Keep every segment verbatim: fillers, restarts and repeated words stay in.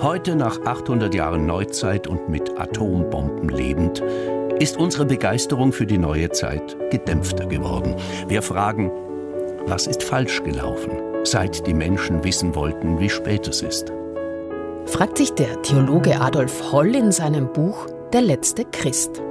Heute, nach achthundert Jahren Neuzeit und mit Atombomben lebend, ist unsere Begeisterung für die neue Zeit gedämpfter geworden. Wir fragen, was ist falsch gelaufen, seit die Menschen wissen wollten, wie spät es ist? Fragt sich der Theologe Adolf Holl in seinem Buch Der letzte Christ.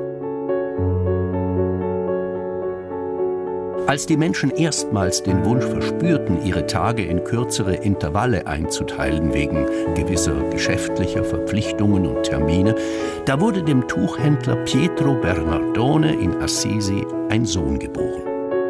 Als die Menschen erstmals den Wunsch verspürten, ihre Tage in kürzere Intervalle einzuteilen wegen gewisser geschäftlicher Verpflichtungen und Termine, da wurde dem Tuchhändler Pietro Bernardone in Assisi ein Sohn geboren.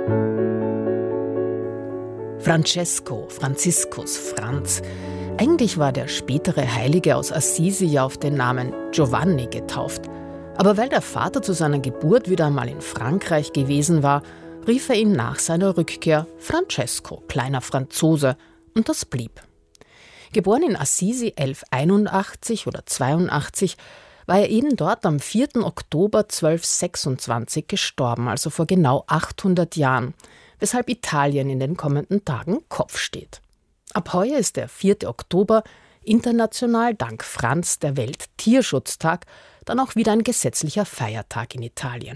Francesco, Franziskus, Franz. Eigentlich war der spätere Heilige aus Assisi ja auf den Namen Giovanni getauft. Aber weil der Vater zu seiner Geburt wieder einmal in Frankreich gewesen war, rief er ihn nach seiner Rückkehr Francesco, kleiner Franzose, und das blieb. Geboren in Assisi elfhunderteinundachtzig oder zweiundachtzig, war er eben dort am vierten Oktober zwölfhundertsechsundzwanzig gestorben, also vor genau achthundert Jahren, weshalb Italien in den kommenden Tagen Kopf steht. Ab heuer ist der vierte Oktober international dank Franz der Welttierschutztag, dann auch wieder ein gesetzlicher Feiertag in Italien.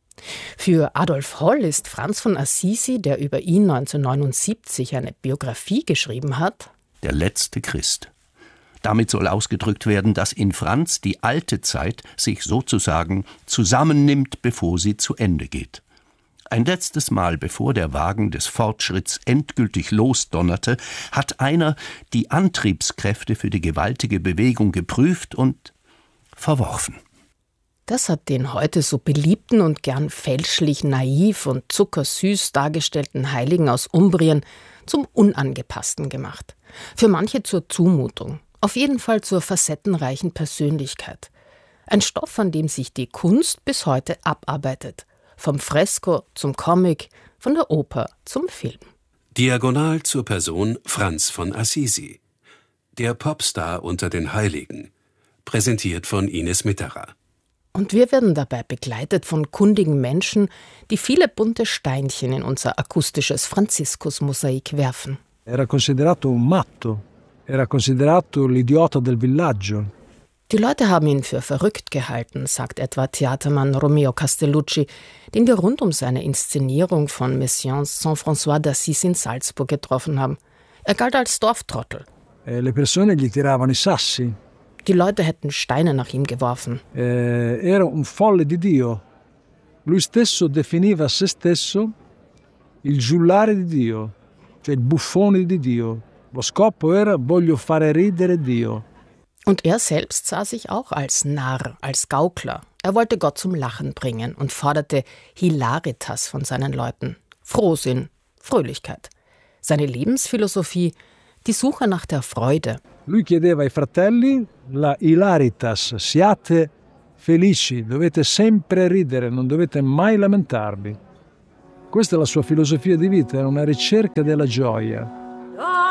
Für Adolf Holl ist Franz von Assisi, der über ihn neunzehnhundertneunundsiebzig eine Biografie geschrieben hat, der letzte Christ. Damit soll ausgedrückt werden, dass in Franz die alte Zeit sich sozusagen zusammennimmt, bevor sie zu Ende geht. Ein letztes Mal, bevor der Wagen des Fortschritts endgültig losdonnerte, hat einer die Antriebskräfte für die gewaltige Bewegung geprüft und verworfen. Das hat den heute so beliebten und gern fälschlich naiv und zuckersüß dargestellten Heiligen aus Umbrien zum Unangepassten gemacht. Für manche zur Zumutung, auf jeden Fall zur facettenreichen Persönlichkeit. Ein Stoff, an dem sich die Kunst bis heute abarbeitet. Vom Fresko zum Comic, von der Oper zum Film. Diagonal zur Person Franz von Assisi. Der Popstar unter den Heiligen. Präsentiert von Ines Mitterer. Und wir werden dabei begleitet von kundigen Menschen, die viele bunte Steinchen in unser akustisches Franziskus-Mosaik werfen. Era considerato un matto. Era considerato l'idiota del villaggio. Die Leute haben ihn für verrückt gehalten, sagt etwa Theatermann Romeo Castellucci, den wir rund um seine Inszenierung von Messiaens Saint-François d'Assise in Salzburg getroffen haben. Er galt als Dorftrottel. E le persone gli tiravano i sassi. Die Leute hätten Steine nach ihm geworfen. Eh, era un folle di Dio. Lui stesso definiva se stesso il giullare di Dio, cioè il buffone di Dio. Lo scopo era voglio fare ridere Dio. Und er selbst sah sich auch als Narr, als Gaukler. Er wollte Gott zum Lachen bringen und forderte Hilaritas von seinen Leuten. Frohsinn, Fröhlichkeit. Seine Lebensphilosophie, die Suche nach der Freude. Lui chiedeva ai fratelli la hilaritas, siate felici, dovete sempre ridere, non dovete mai lamentarvi. Questa è la sua filosofia di vita, è una ricerca della gioia.